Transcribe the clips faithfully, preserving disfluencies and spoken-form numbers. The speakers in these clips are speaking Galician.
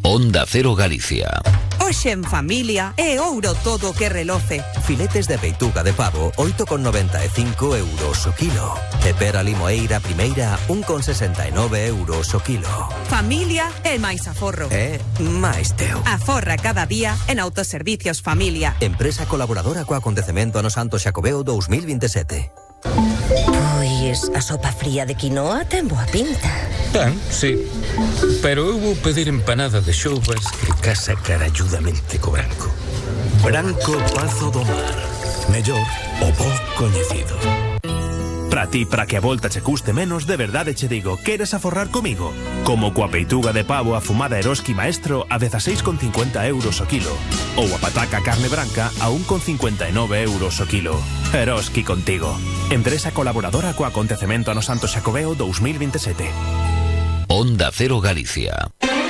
Onda Cero Galicia. Hoxe en familia é ouro todo o que reloce. Filetes de peituga de pavo, oito con noventa e cinco euros o kilo. E pera limoeira primeira, un con sesenta e nove euros o kilo. Familia é máis aforro. É máis teu. Aforra cada día en Autoservicios Familia. Empresa colaboradora co acontecemento ano Santo Xacobeo dos mil veintisiete. Pois a sopa fría de quinoa ten boa pinta. Tan, sí. Pero eu vou pedir empanada de xouvas que casa caralludamente co branco. Branco Pazo do Mar. Mellor o bo coñecido. Para ti, para que a volta che custe menos, de verdade che digo, queres aforrar comigo? Como coa peituga de pavo afumada Eroski Maestro a dezaseis con cincuenta euros o kilo. Ou a pataca carne branca a un con cincuenta e nove euros o kilo. Eroski contigo. Empresa colaboradora co acontecemento ano Santo Xacobeo dos mil veintisiete. Onda Cero Galicia.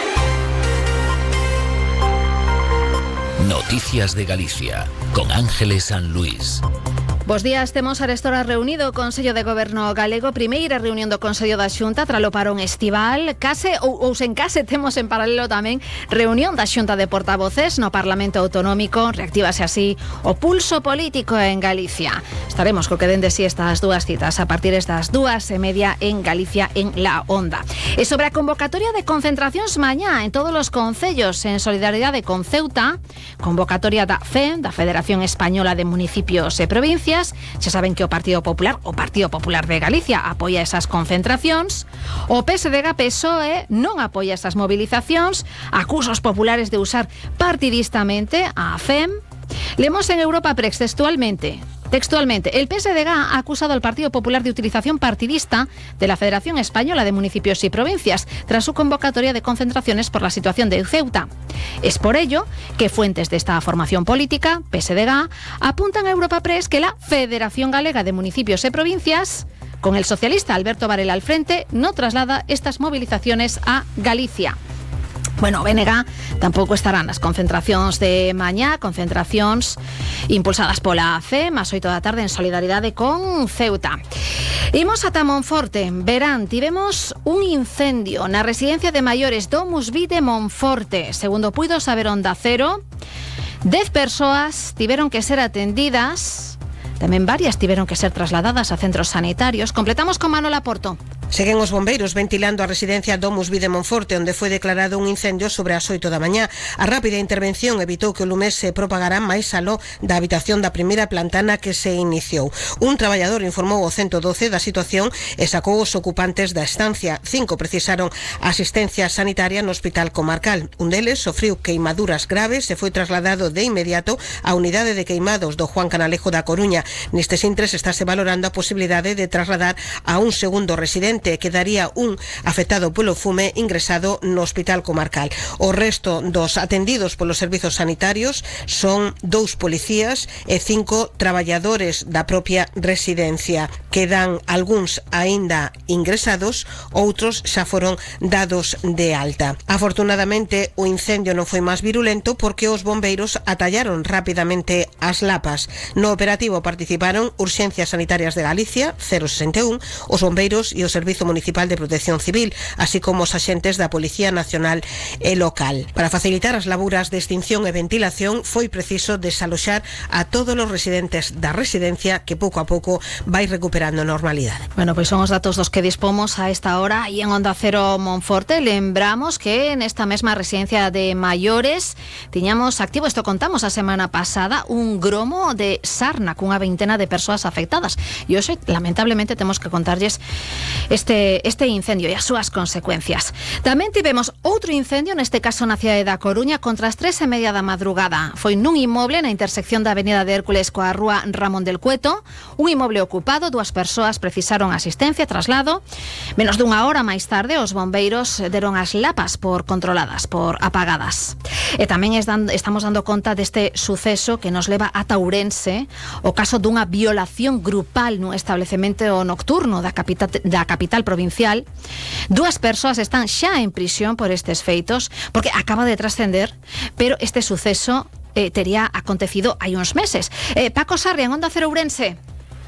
Noticias de Galicia con Ángeles San Luis. Bos días, temos arestora reunido o Consello de Goberno galego, primeira reunión do Consello da Xunta tras o parón estival. Case ou, ou sen case temos en paralelo tamén reunión da Xunta de Portavoces no Parlamento Autonómico. Reactívase así o pulso político en Galicia. Estaremos co que den de si estas dúas citas a partir das dúas e media en Galicia en La Onda. E sobre a convocatoria de concentracións mañá en todos os concellos en solidaridade con Ceuta, convocatoria da F E, da Federación Española de Municipios e Provincias. Xa saben que o Partido Popular, o Partido Popular de Galicia, apoia esas concentracións. O P S D G P S O E non apoia esas movilizacións, acusa os populares de usar partidistamente a F E M. Lemos en Europa Press textualmente. Textualmente, el P S D G ha acusado al Partido Popular de utilización partidista de la Federación Española de Municipios y Provincias tras su convocatoria de concentraciones por la situación de Ceuta. Es por ello que fuentes de esta formación política, P S D G, apuntan a Europa Press que la Federación Galega de Municipios y Provincias, con el socialista Alberto Varela al frente, no traslada estas movilizaciones a Galicia. Bueno, o B N G tampouco estarán nas concentracións de mañá, concentracións impulsadas pola C E M ás oito da tarde en solidaridade con Ceuta. Imos ata Monforte. Verán, tivemos un incendio na residencia de maiores Domus Vi de Monforte. Segundo puido saber Onda Cero, dez persoas tiveron que ser atendidas, tamén varias tiveron que ser trasladadas a centros sanitarios. Completamos con Manuela Porto. Seguen os bombeiros ventilando a residencia Domus Vi de Monforte, onde foi declarado un incendio sobre as oito da mañá. A rápida intervención evitou que o lume se propagara máis aló da habitación da primeira planta na que se iniciou. Un traballador informou ao ciento doce da situación e sacou os ocupantes da estancia. Cinco precisaron asistencia sanitaria no hospital comarcal. Un deles sofriu queimaduras graves e foi trasladado de inmediato á unidade de queimados do Juan Canalejo da Coruña. Nestes intres estáse valorando a posibilidade de trasladar a un segundo residente, quedaría un afectado polo fume ingresado no hospital comarcal. O resto dos atendidos polos servizos sanitarios son dous policías e cinco traballadores da propia residencia. Quedan algúns aínda ingresados, outros xa foron dados de alta. Afortunadamente, o incendio non foi máis virulento porque os bombeiros atallaron rapidamente as lapas. No operativo participaron Urxencias Sanitarias de Galicia, cero sesenta e un, os bombeiros e o Servizo Municipal de Protección Civil, así como os axentes da Policía Nacional e local. Para facilitar as laburas de extinción e ventilación foi preciso desaloxar a todos os residentes da residencia, que pouco a pouco vai recuperando normalidade. Bueno, pois son os datos dos que dispomos a esta hora e en Onda Cero Monforte. Lembramos que nesta mesma residencia de maiores tiñamos activo, isto contamos a semana pasada, un gromo de sarna cunha veintena de persoas afectadas e hoxe lamentablemente temos que contarlles Este, este incendio e as súas consecuencias. Tamén tivemos outro incendio, neste caso na cidade da Coruña, contra as tres e media da madrugada. Foi nun inmoble na intersección da avenida de Hércules coa rúa Ramón del Cueto, un inmoble ocupado, dúas persoas precisaron asistencia e traslado. Menos dunha hora máis tarde, os bombeiros deron as lapas por controladas, por apagadas. E tamén estamos dando conta deste suceso que nos leva a Ourense, o caso dunha violación grupal nun establecemento nocturno da capital da capital provincial. Dúas persoas están xa en prisión por estes feitos, porque acaba de trascender, pero este suceso eh, tería acontecido hai uns meses. Eh, Paco Sarria, en Onda Cero Ourense.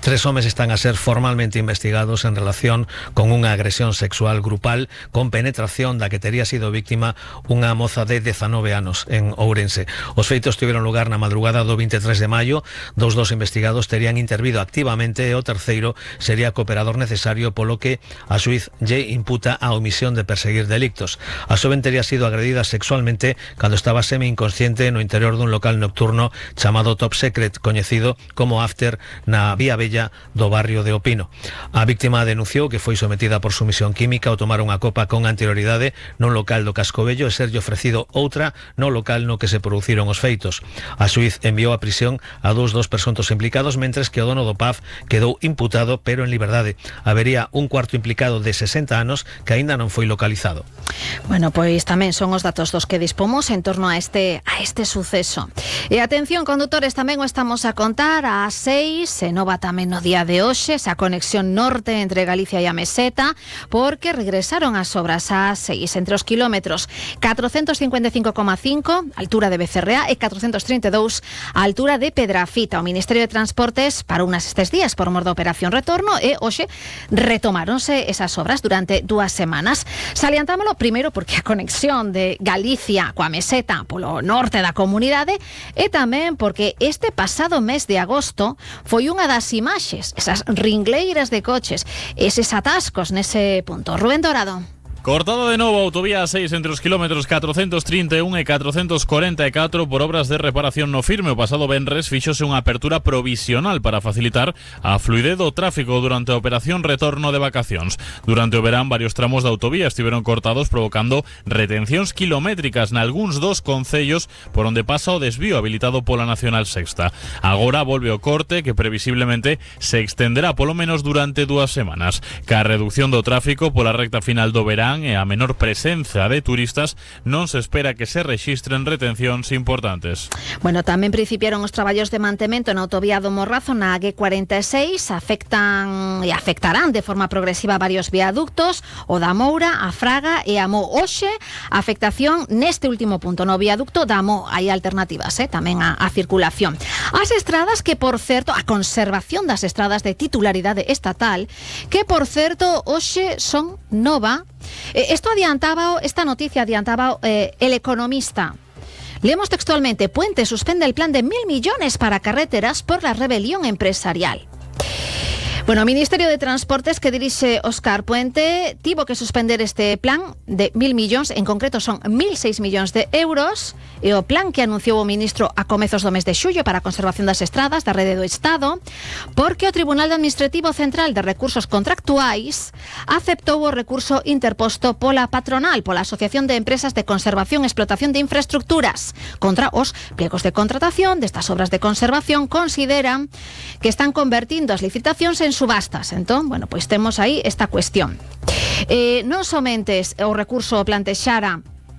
Tres homes están a ser formalmente investigados en relación con unha agresión sexual grupal con penetración da que tería sido víctima unha moza de dezanove anos en Ourense. Os feitos tiveron lugar na madrugada do veintitrés de maio. Dos dos investigados terían intervido activamente e o terceiro sería cooperador necesario, polo que a xuiz lle imputa a omisión de perseguir delictos. A xoven tería sido agredida sexualmente cando estaba semi-inconsciente no interior dun local nocturno chamado Top Secret, coñecido como After, na Vía Bella do barrio de Opino. A víctima denunciou que foi sometida por sumisión química ao tomar unha copa con anterioridade nun local do Cascobello e serlle ofrecido outra no local no que se produciron os feitos. A xuiz enviou a prisión a dous dos presuntos implicados, mentres que o dono do P A F quedou imputado pero en liberdade. Habería un cuarto implicado de sesenta anos que aínda non foi localizado. Bueno, pois tamén son os datos dos que dispomos en torno a este a este suceso. E atención, condutores, tamén o estamos a contar ás seis, se nova tamén no día de hoxe, esa conexión norte entre Galicia e a Meseta, porque regresaron as obras ás seis, entre os kilómetros catrocentos cincuenta e cinco coma cinco, altura de Becerrea, e catrocentos trinta e dous, a altura de Pedrafita. O Ministerio de Transportes parou unas estes días por mor da operación retorno e hoxe retomáronse esas obras durante dúas semanas. Salientámolo primeiro porque a conexión de Galicia coa Meseta polo norte da comunidade e tamén porque este pasado mes de agosto foi unha das imaxes, esas ringleiras de coches, eses atascos nese punto. Rubén Dorado. Cortada de novo a autovía seis entre os kilómetros catrocentos trinta e un e catrocentos corenta e catro por obras de reparación no firme. O pasado venres fíxose unha apertura provisional para facilitar a fluidez do tráfico durante a operación retorno de vacacións. Durante o verán, varios tramos da autovía estiveron cortados, provocando retencións kilométricas nalgúns dos concellos por onde pasa o desvío habilitado pola Nacional Sexta. Agora volve o corte, que previsiblemente se extenderá polo menos durante dúas semanas. Ca reducción do tráfico pola recta final do verán e a menor presenza de turistas, non se espera que se rexistren retencións importantes. Bueno, tamén principiaron os traballos de mantemento na autovía do Morrazo na A G cuarenta e seis, afectan e afectarán de forma progresiva varios viaductos, o da Moura, a Fraga e a Mo. Hoxe, a afectación neste último punto, no viaducto da Mo. Hai alternativas, eh, tamén a, a circulación. As estradas que, por certo, a conservación das estradas de titularidade estatal, que, por certo, hoxe son nova. Esto adiantaba, esta noticia adiantaba eh, El Economista. Leemos textualmente: Puente suspende el plan de mil millones para carreteras por la rebelión empresarial. Bueno, o Ministerio de Transportes, que dirixe Óscar Puente, tivo que suspender este plan de mil millóns, en concreto son mil seis millóns de euros, e o plan que anunciou o ministro a comezos do mes de xullo para a conservación das estradas da rede do Estado, porque o Tribunal Administrativo Central de Recursos Contractuais aceptou o recurso interposto pola patronal, pola Asociación de Empresas de Conservación e Explotación de Infraestructuras, contra os plegos de contratación destas obras de conservación. Consideran que están convertindo as licitacións en subastas. Entón, bueno, pois temos aí esta cuestión. Eh, non somente o recurso plantexara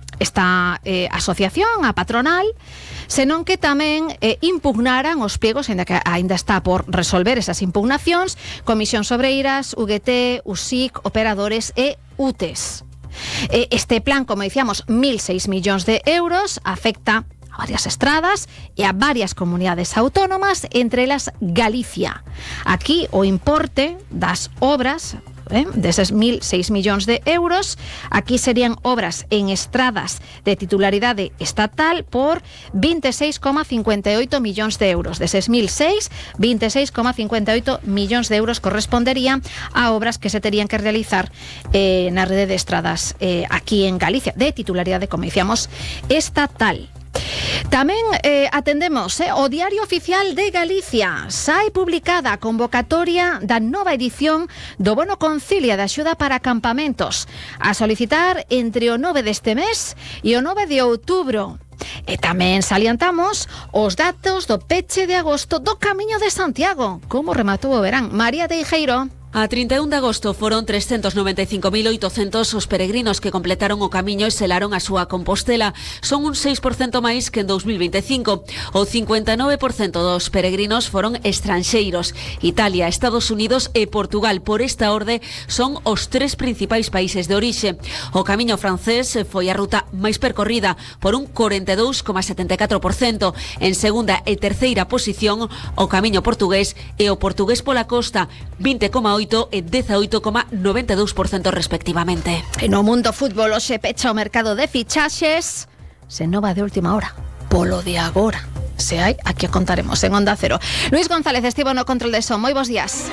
esta eh, asociación, a patronal, senón que tamén eh, impugnaran os pliegos, ainda que ainda está por resolver esas impugnacións, Comisións Obreiras, U G T, U S I C, operadores e U T E S. Eh, este plan, como dicíamos, mil seis millóns de euros, afecta a varias estradas e a varias comunidades autónomas, entre elas Galicia. Aquí o importe das obras, eh, deses mil seis millóns de euros, aquí serían obras en estradas de titularidade estatal por veintiséis coma cincuenta e oito millóns de euros. Deses mil seis, veintiséis coma cincuenta e oito millóns de euros corresponderían a obras que se terían que realizar eh, na rede de estradas eh, aquí en Galicia, de titularidade, como dicíamos, estatal. Tamén eh, atendemos eh, o Diario Oficial de Galicia. Sai publicada a convocatoria da nova edición do Bono Concilia de axuda para campamentos, a solicitar entre o nove deste mes e o nove de outubro. E tamén salientamos os datos do peche de agosto do Camiño de Santiago. Como rematou o verán? María Teijeiro. A trinta e un de agosto foron trescentos noventa e cinco mil oitocentos os peregrinos que completaron o camiño e selaron a súa Compostela. Son un seis por cento máis que en dous mil vinte e cinco. O cincuenta e nove por cento dos peregrinos foron estranxeiros. Italia, Estados Unidos e Portugal, por esta orde, son os tres principais países de orixe. O camiño francés foi a ruta máis percorrida por un corenta e dous coma setenta e catro por cento. En segunda e terceira posición, o camiño portugués e o portugués pola costa, vinte coma oito e dezaoito coma noventa e dous por cento respectivamente. E no mundo fútbol hoxe pecha o mercado de fichaxes, se nova de última hora, polo de agora. Se hai, aquí contaremos en Onda Cero. Luis González estivo no control de son. Moi bons días.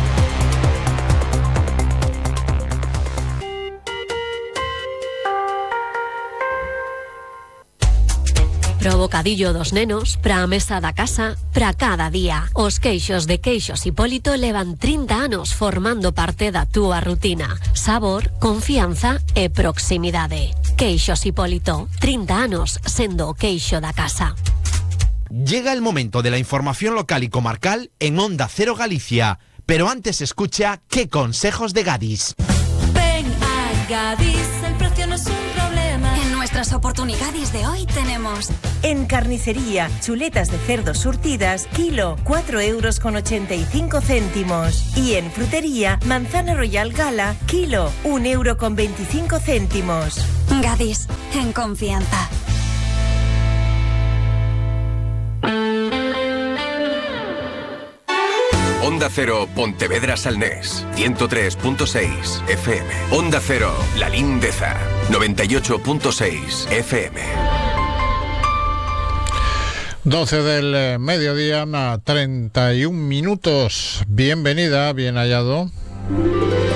Pro bocadillo dos nenos, pra a mesa da casa, pra cada día. Os queixos de Queixos Hipólito levan trinta anos formando parte da túa rutina. Sabor, confianza e proximidade. Queixos Hipólito, trinta anos sendo o queixo da casa. Llega el momento de la información local y comarcal en Onda Cero Galicia. Pero antes escucha qué consejos de Gadis. Ven a Gadis, el precio no es un problema. En nuestras oportunidades de hoy tenemos... En carnicería, chuletas de cerdo surtidas, kilo, cuatro euros con ochenta y cinco céntimos. Y en frutería, manzana royal gala, kilo, un euro con veinticinco céntimos. Gadis, en confianza. Onda Cero Pontevedra Salnés, ciento tres punto seis F M. Onda Cero La Lindeza, noventa y ocho punto seis F M. doce del mediodía, a treinta y un minutos. Bienvenida, bien hallado.